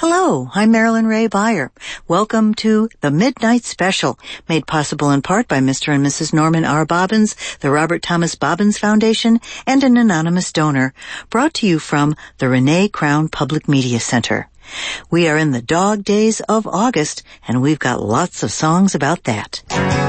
Hello, I'm Marilyn Ray Beyer. Welcome to the Midnight Special, made possible in part by Mr. and Mrs. Norman R. Bobbins, the Robert Thomas Bobbins Foundation, and an anonymous donor, brought to you from the Renee Crown Public Media Center. We are in the dog days of August, and we've got lots of songs about that.